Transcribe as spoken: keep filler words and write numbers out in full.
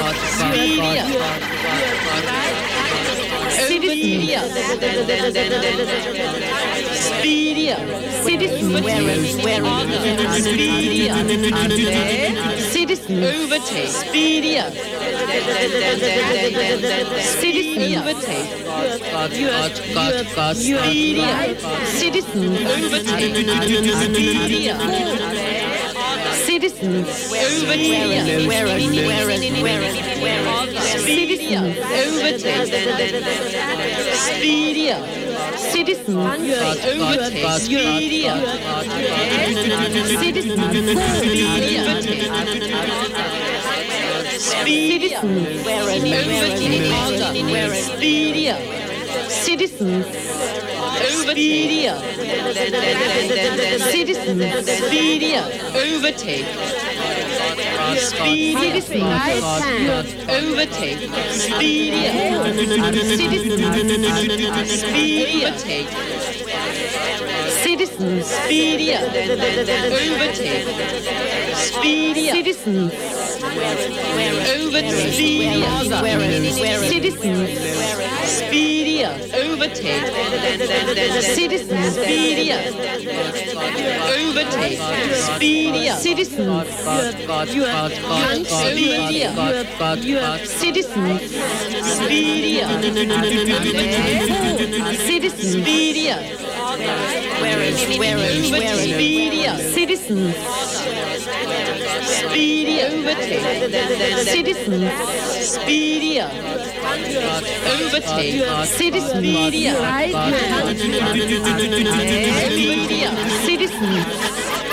Speedier, citizen, whereas, whereas, speedier, citizen, overtake, speedier, citizen, overtake, speedier, citizen, overtake, speedier. Citizens, overtake, whereas, whereas, whereas, speedier, overtake, speedier, citizens, overtake, speedier, citizens, speedier, citizens, whereas, overtake, whereas, speedier, citizens, speedier, citizens, speedier, overtake, speedier, overtake, speedier, citizens, speedier, citizens, speedier, overtake, speedier, citizens, overtake, speedier, citizens, speedier, overtake, citizens, speedier, overtake, speedier, citizens, speedier, citizens, speedier, citizens, speedier, whereas, whereas, whereas, speedier, citizens, speedier, overtake, citizens, speedier, overtake, citizens, speedier, speedier, citizens.